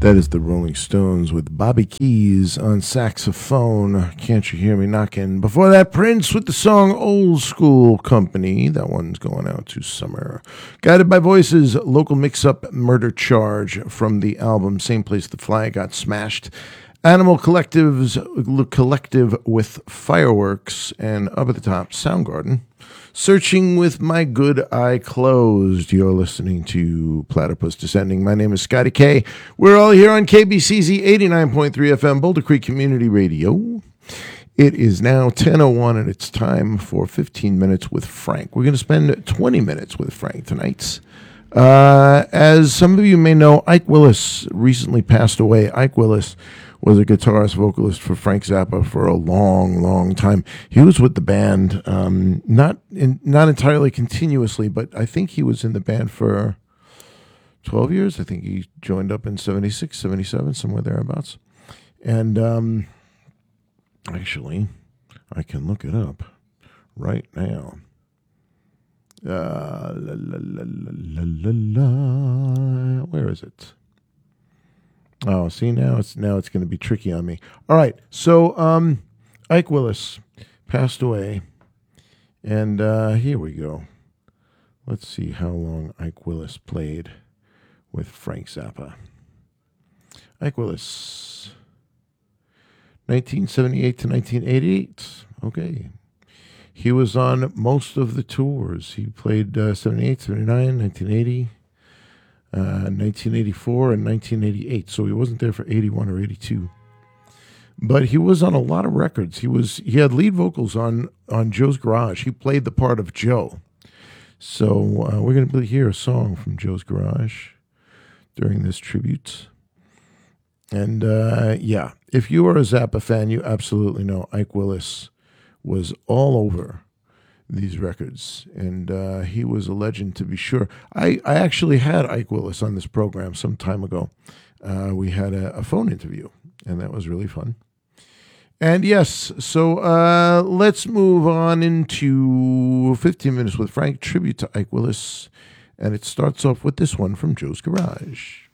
That is the Rolling Stones with Bobby Keys on saxophone. Can't you hear me knocking? Before that, Prince with the song Old School Company. That one's going out to Summer. Guided by Voices, local mix-up Murder Charge from the album Same Place the Flag Got Smashed. Animal Collective with Fireworks, and up at the top, Soundgarden. Searching with My Good Eye Closed. You're listening to Platypus Descending. My name is Scotty K. We're all here on KBCZ 89.3 FM, Boulder Creek Community Radio. It is now 10:01 and it's time for 15 minutes with Frank. We're going to spend 20 minutes with Frank tonight. As some of you may know, Ike Willis recently passed away. Ike Willis was a guitarist, vocalist for Frank Zappa for a long, long time. He was with the band, not entirely continuously, but I think he was in the band for 12 years. I think he joined up in 76, 77, somewhere thereabouts. And actually, I can look it up right now. Where is it? Oh, see, now it's going to be tricky on me. All right, so Ike Willis passed away, and here we go. Let's see how long Ike Willis played with Frank Zappa. Ike Willis, 1978 to 1988. Okay. He was on most of the tours. He played 78, 79, 1980. 1984 and 1988, so he wasn't there for 81 or 82. But he was on a lot of records. He had lead vocals on Joe's Garage. He played the part of Joe. So we're going to hear a song from Joe's Garage during this tribute. And yeah, if you are a Zappa fan, you absolutely know Ike Willis was all over these records, and he was a legend to be sure. I actually had Ike Willis on this program some time ago. We had a phone interview, and that was really fun. And yes, so let's move on into 15 minutes with Frank, tribute to Ike Willis, and it starts off with this one from Joe's Garage.